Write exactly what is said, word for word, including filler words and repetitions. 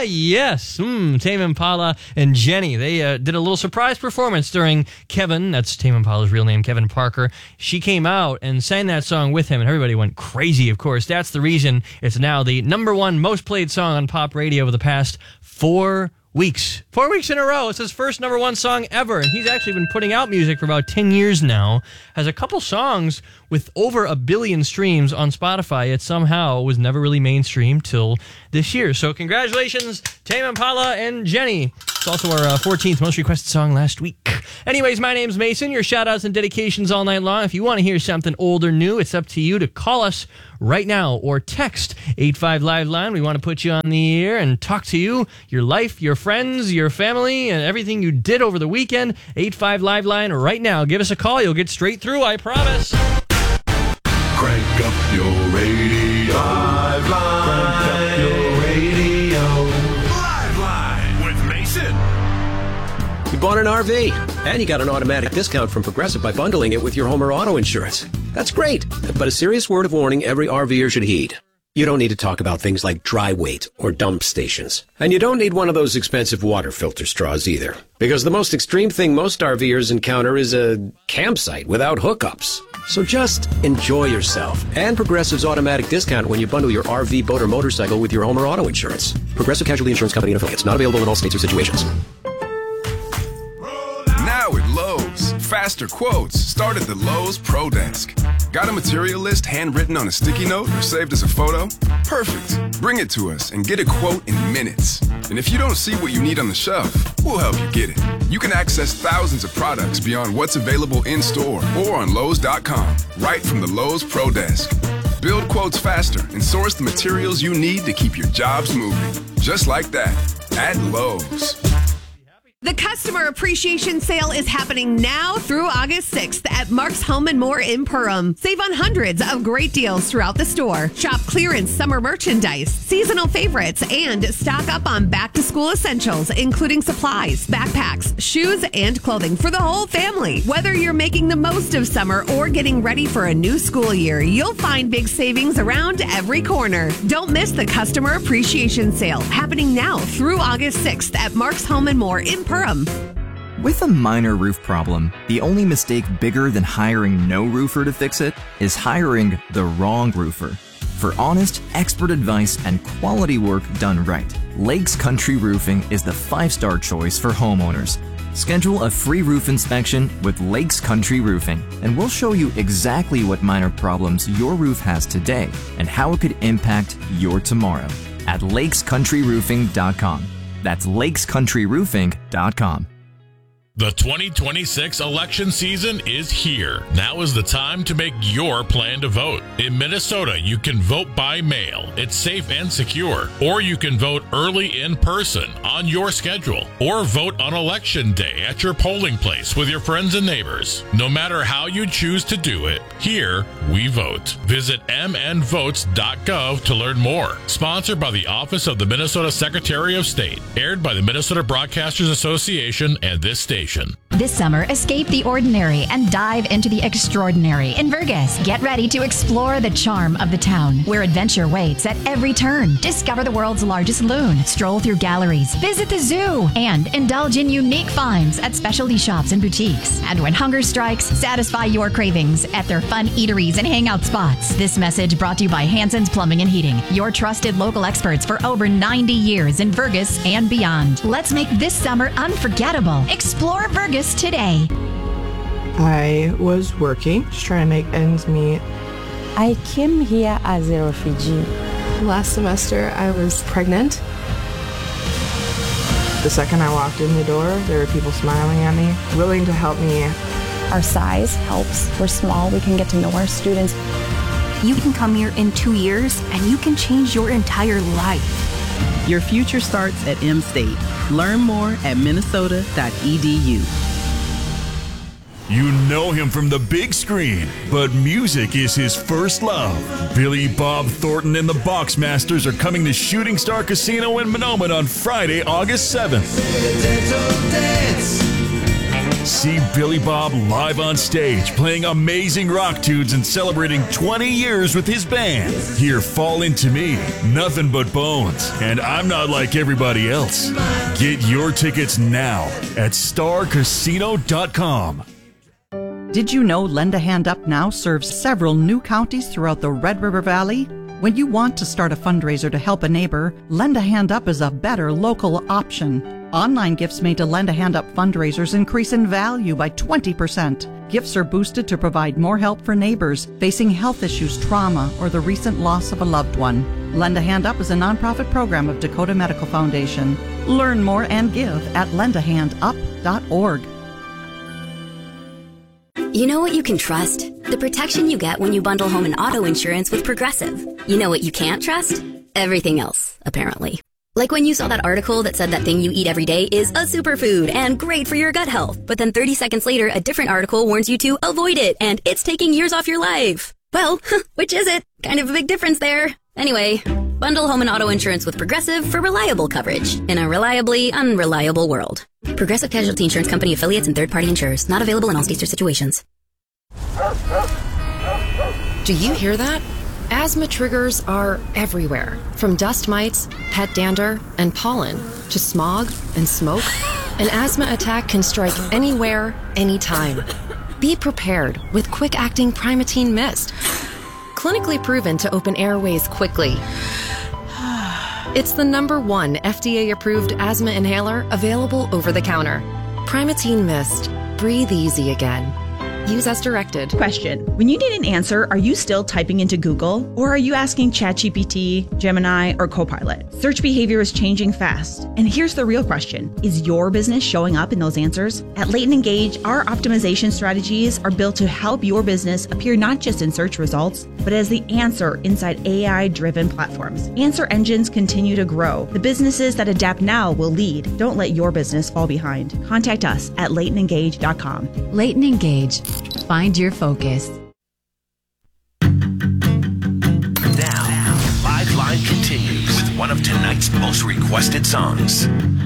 Ah, yes. Mm, Tame Impala and Jenny. They uh, did a little surprise performance during Kevin. That's Tame Impala's real name, Kevin Parker. She came out and sang that song with him, and everybody went crazy, of course. That's the reason it's now the number one most played song on pop radio over the past four weeks. Four weeks in a row. It's his first number one song ever, and he's actually been putting out music for about ten years now. Has a couple songs with over a billion streams on Spotify, yet somehow was never really mainstream till this year. So congratulations, Tame Impala and Jenny. It's also our uh, fourteenth most requested song last week. Anyways, my name's Mason. Your shout-outs and dedications all night long. If you want to hear something old or new, it's up to you to call us right now or text eight five Live Line. We want to put you on the air and talk to you, your life, your friends, your family, and everything you did over the weekend. eight five Live Line right now. Give us a call. You'll get straight through, I promise. Crank up your radio. Live Line. Crank up your radio. Live Line with Mason. You bought an R V, and you got an automatic discount from Progressive by bundling it with your home or auto insurance. That's great, but a serious word of warning every RVer should heed. You don't need to talk about things like dry weight or dump stations. And you don't need one of those expensive water filter straws either. Because the most extreme thing most RVers encounter is a campsite without hookups. So just enjoy yourself and Progressive's automatic discount when you bundle your R V, boat, or motorcycle with your home or auto insurance. Progressive Casualty Insurance Company and affiliates. Not available in all states or situations. Now at Lowe's, faster quotes start at the Lowe's Pro Desk. Got a material list handwritten on a sticky note or saved as a photo? Perfect. Bring it to us and get a quote in minutes. And if you don't see what you need on the shelf, we'll help you get it. You can access thousands of products beyond what's available in-store or on Lowe's dot com, right from the Lowe's Pro Desk. Build quotes faster and source the materials you need to keep your jobs moving. Just like that, at Lowe's. The Customer Appreciation Sale is happening now through August sixth at Mark's Home and More in Perham. Save on hundreds of great deals throughout the store. Shop clearance summer merchandise, seasonal favorites, and stock up on back-to-school essentials, including supplies, backpacks, shoes, and clothing for the whole family. Whether you're making the most of summer or getting ready for a new school year, you'll find big savings around every corner. Don't miss the Customer Appreciation Sale, happening now through August sixth at Mark's Home and More in Perham. With a minor roof problem, the only mistake bigger than hiring no roofer to fix it is hiring the wrong roofer. For honest, expert advice and quality work done right, Lakes Country Roofing is the five-star choice for homeowners. Schedule a free roof inspection with Lakes Country Roofing, and we'll show you exactly what minor problems your roof has today and how it could impact your tomorrow at lakes country roofing dot com. That's lakes country roofing dot com. The twenty twenty-six election season is here. Now is the time to make your plan to vote. In Minnesota, you can vote by mail. It's safe and secure. Or you can vote early in person on your schedule. Or vote on election day at your polling place with your friends and neighbors. No matter how you choose to do it, here we vote. Visit m n votes dot gov to learn more. Sponsored by the Office of the Minnesota Secretary of State. Aired by the Minnesota Broadcasters Association and this station. This summer, escape the ordinary and dive into the extraordinary in Vergas. Get ready to explore the charm of the town, where adventure waits at every turn. Discover the world's largest loon, stroll through galleries, visit the zoo, and indulge in unique finds at specialty shops and boutiques. And when hunger strikes, satisfy your cravings at their fun eateries and hangout spots. This message brought to you by Hanson's Plumbing and Heating, your trusted local experts for over ninety years in Vergas and beyond. Let's make this summer unforgettable. Explore Vergas today. I was working, just trying to make ends meet. I came here as a refugee. Last semester, I was pregnant. The second I walked in the door, there were people smiling at me, willing to help me. Our size helps. We're small. We can get to know our students. You can come here in two years, and you can change your entire life. Your future starts at M-State. Learn more at minnesota dot e d u. You know him from the big screen, but music is his first love. Billy Bob Thornton and the Boxmasters are coming to Shooting Star Casino in Monoman on Friday, August seventh. See Billy Bob live on stage playing amazing rock tunes and celebrating twenty years with his band. Hear Fall Into Me, Nothing But Bones, and I'm Not Like Everybody Else. Get your tickets now at star casino dot com. Did you know Lend a Hand Up now serves several new counties throughout the Red River Valley? When you want to start a fundraiser to help a neighbor, Lend a Hand Up is a better local option. Online gifts made to Lend a Hand Up fundraisers increase in value by twenty percent. Gifts are boosted to provide more help for neighbors facing health issues, trauma, or the recent loss of a loved one. Lend a Hand Up is a nonprofit program of Dakota Medical Foundation. Learn more and give at lend a hand up dot org. You know what you can trust? The protection you get when you bundle home and auto insurance with Progressive. You know what you can't trust? Everything else, apparently. Like when you saw that article that said that thing you eat every day is a superfood and great for your gut health, but then thirty seconds later, a different article warns you to avoid it and it's taking years off your life. Well, which is it? Kind of a big difference there. Anyway, bundle home and auto insurance with Progressive for reliable coverage in a reliably unreliable world. Progressive Casualty Insurance Company affiliates and third-party insurers. Not available in all states or situations. Do you hear that? Asthma triggers are everywhere, from dust mites, pet dander, and pollen, to smog and smoke. An asthma attack can strike anywhere, anytime. Be prepared with quick-acting Primatene Mist. Clinically proven to open airways quickly. It's the number one F D A-approved asthma inhaler available over the counter. Primatene Mist. Breathe easy again. Use as directed. Question. When you need an answer, are you still typing into Google? Or are you asking ChatGPT, Gemini, or Copilot? Search behavior is changing fast. And here's the real question. Is your business showing up in those answers? At Leighton Engage, our optimization strategies are built to help your business appear not just in search results, but as the answer inside A I-driven platforms. Answer engines continue to grow. The businesses that adapt now will lead. Don't let your business fall behind. Contact us at leighton engage dot com. Leighton Engage. Find your focus. Now, Liveline continues with one of tonight's most requested songs.